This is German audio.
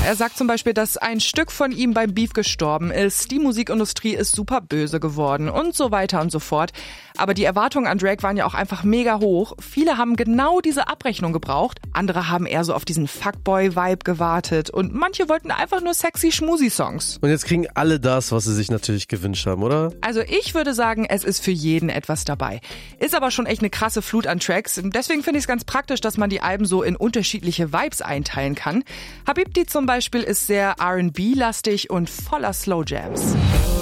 Er sagt zum Beispiel, dass ein Stück von ihm beim Beef gestorben ist, die Musikindustrie ist super böse geworden und so weiter und so fort. Aber die Erwartungen an Drake waren ja auch einfach mega hoch. Viele haben genau diese Abrechnung gebraucht, andere haben eher so auf diesen Fuckboy-Vibe gewartet und manche wollten einfach nur sexy Schmusi-Songs. Und jetzt kriegen alle das, was sie sich natürlich gewünscht haben, oder? Also ich würde sagen, es ist für jeden etwas dabei. Ist aber schon echt eine krasse Flut an Tracks. Deswegen finde ich es ganz praktisch, dass man die Alben so in unterschiedliche Vibes einteilen kann. Habibti zum Beispiel ist sehr R&B-lastig und voller Slow Jams.